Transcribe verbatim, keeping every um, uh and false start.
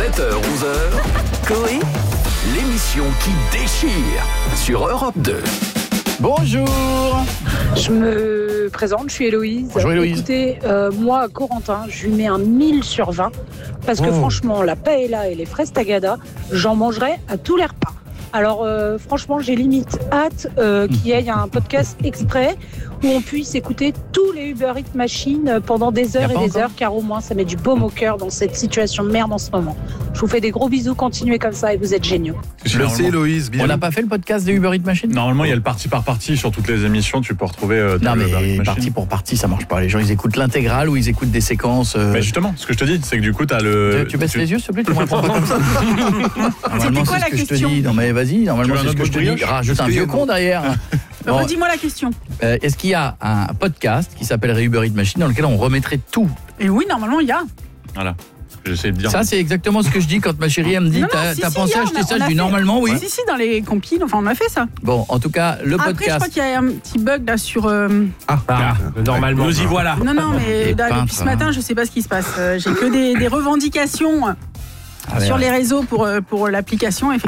sept heures onze heures, Coé, l'émission qui déchire sur Europe deux. Bonjour. Je me présente, je suis Héloïse. Bonjour Héloïse. Écoutez, euh, moi, Corentin, je lui mets un mille sur vingt parce que Oh. franchement, la paella et les fraises tagada, j'en mangerai à tous les repas. Alors euh, franchement, j'ai limite hâte euh, qu'il y ait un podcast exprès où on puisse écouter tous les Uber Eats machines pendant des heures Y a et pas des encore heures, car au moins ça met du baume au cœur dans cette situation de merde en ce moment. Je vous fais des gros bisous, continuez comme ça et vous êtes géniaux. Merci Héloïse, bien. On n'a pas fait le podcast des Uber Eats Machine ? Normalement, il y a le parti par parti sur toutes les émissions. Tu peux retrouver. Euh, Non le Uber Eats mais Machine. partie pour partie, ça marche pas. Les gens, ils écoutent l'intégrale ou ils écoutent des séquences. euh, Mais justement, ce que je te dis, c'est que du coup, t'as le. tu, tu baisses les yeux, s'il te plaît, tu me réponds pas comme ça. Normalement, quoi c'est la ce que je te question dis. Non mais vas-y, normalement, Tu veux c'est un ce que autre je te bout de dis. brioche ? Rajoute un Est-ce vieux qu'il y a- con derrière. Bon, Redis-moi la question. euh, est-ce qu'il y a un podcast qui s'appellerait Uber Eats Machine dans lequel on remettrait tout ? Et oui, normalement, il y a. Voilà. J'essaie de dire. Ça, c'est exactement ce que je dis quand ma chérie elle me dit Non, non, t'as si, t'as si, pensé il y a, acheter on a- ça on Je a dis fait. normalement oui. Si, si, dans les compiles, enfin, on a fait ça. Bon, en tout cas, le Après, je podcast. crois qu'il y a un petit bug là sur. euh, Ah, normalement. Nous y voilà. Non, non, mais Les là, peintres, depuis ce matin, je sais pas ce qui se passe. Euh, J'ai que des, des revendications Ah, sur ouais. les réseaux pour, euh, pour l'application.